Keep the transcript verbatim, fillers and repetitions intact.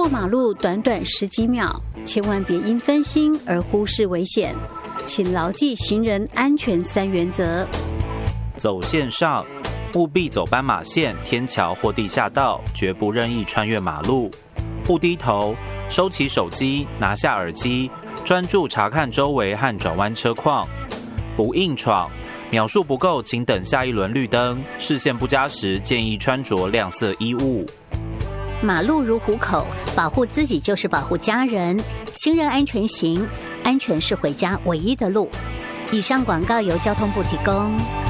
过马路短短十几秒，千万别因分心而忽视危险，请牢记行人安全三原则。 走线上，务必走斑马线、天桥或地下道，绝不任意穿越马路。不低头，收起手机，拿下耳机，专注查看周围和转弯车况。不硬闯，秒数不够，请等下一轮绿灯。视线不佳时，建议穿着亮色衣物。 马路如虎口，保护自己就是保护家人。行人安全行，安全是回家唯一的路。以上广告由交通部提供。